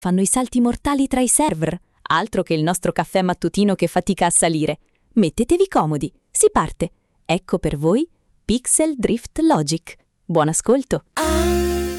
Fanno i salti mortali tra i server, altro che il nostro caffè mattutino che fatica a salire. Mettetevi comodi, si parte. Ecco per voi Pixel Drift Logic. Buon ascolto!